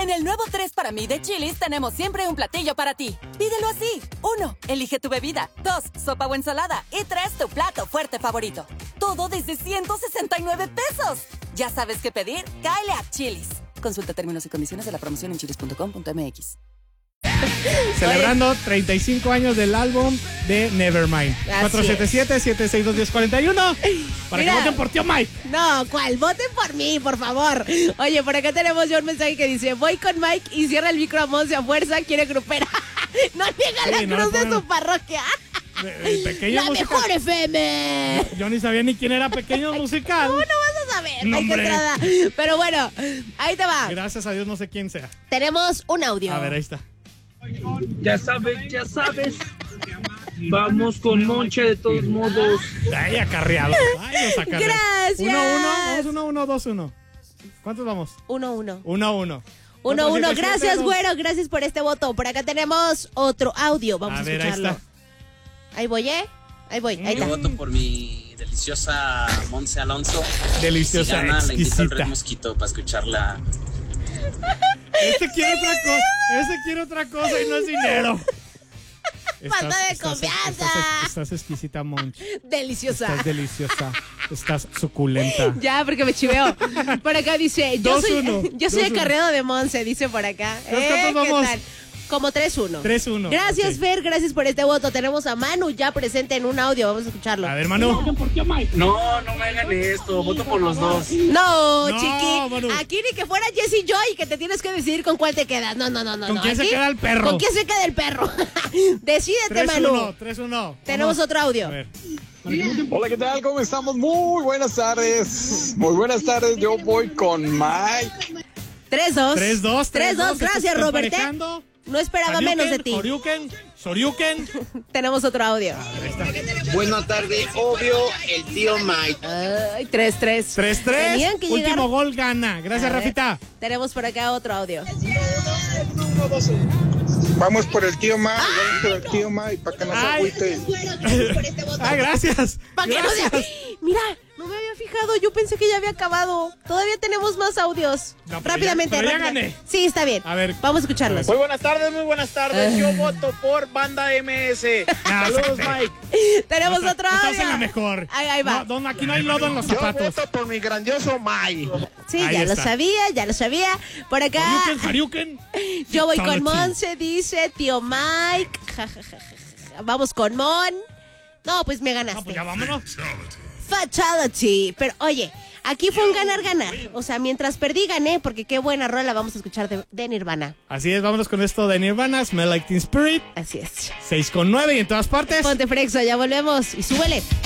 En el nuevo 3 para mí de Chili's tenemos siempre un platillo para ti. Pídelo así. 1. Elige tu bebida. 2. Sopa o ensalada. Y 3. Tu plato fuerte favorito. Todo desde 169 pesos. ¿Ya sabes qué pedir? Cáele a Chili's. Consulta términos y condiciones de la promoción en chilis.com.mx. Celebrando 35 años del álbum de Nevermind. 477-762-1041. Para que voten por tío Mike. No, ¿cuál? Voten por mí, por favor. Oye, por acá tenemos ya un mensaje que dice: voy con Mike y cierra el micro a Monse a fuerza, quiere grupera. No niega la cruz de su parroquia. Pequeño la musical. Mejor FM. Yo ni sabía ni quién era Pequeño Musical. ¿Cómo no vas a saber? No, Hay que entrada. Pero bueno, ahí te va. Gracias a Dios, no sé quién sea. Tenemos un audio. A ver, ahí está. Ya sabes. Vamos con Monche de todos modos. Ay, acarreado. Ay, los acarreados. Gracias. 1-1, vamos 1-1, 2-1. ¿Cuántos vamos? 1-1. 1-1. 1-1. Gracias, güero. Gracias por este voto. Por acá tenemos otro audio. Vamos a ver, escucharlo. ahí está. Ahí voy, ¿eh? Ahí voy. Ahí está. Yo voto por mi deliciosa Monse Alonso. Deliciosa, si gana, exquisita. le invito al Red Mosquito para escucharla. Este quiere otra cosa y no es dinero. Falta de confianza. Estás exquisita, Monch. Deliciosa. Estás deliciosa. Estás suculenta. Ya, porque me chiveo. Por acá dice, yo soy acarreado de Monse, dice por acá. ¿Cuántos vamos? tal? Como 3-1. 3-1. Gracias, okay. Fer, gracias por este voto. Tenemos a Manu ya presente en un audio, vamos a escucharlo. A ver, Manu. No me hagan esto, voto por los dos. No, No, chiqui. Manu. Aquí ni que fuera Jessy Joy, que te tienes que decidir con cuál te quedas. No. ¿Con quién se queda el perro? ¿Con quién se queda el perro? Decídete, 3-1, Manu. 3-1. Tenemos otro audio. A ver. Hola, ¿qué tal? ¿Cómo estamos? Muy buenas tardes. Muy buenas tardes. Yo voy con Mike. 3-2. 3-2. Gracias, Robert. No esperaba menos de ti. Shoryuken. Tenemos otro audio. Buenas tardes, obvio, el tío Mike. Ay, 3-3. 3-3. Último gol gana. Gracias, Rafita. Tenemos por acá otro audio. Vamos por el tío Mike. Vamos por el tío Mike para que no se agüite. Ay, gracias. Mira, no me había fijado. Yo pensé que ya había acabado. Todavía tenemos más audios. No, pero Rápidamente. ya gané. Sí, está bien. A ver. Vamos a escucharlos. Muy buenas tardes. Yo voto por Banda MS. Saludos, Mike. Tenemos otro audio. Estás en la mejor. Ahí va. No, aquí no hay lodo en los zapatos. Yo voto por mi grandioso Mike. Sí, Ahí ya está. lo sabía. Por acá. Shoryuken. Yo voy con Fatality. Monse, dice tío Mike. Vamos con Mon. No, pues me ganaste. No, pues ya vámonos. Fatality. Pero oye, aquí fue un ganar-ganar. O sea, mientras perdí, gané, porque qué buena rola vamos a escuchar de Nirvana. Así es, vámonos con esto de Nirvana, Smell Like Teen Spirit. Así es. 6-9 y en todas partes. Ponte Frexo, ya volvemos y súbele.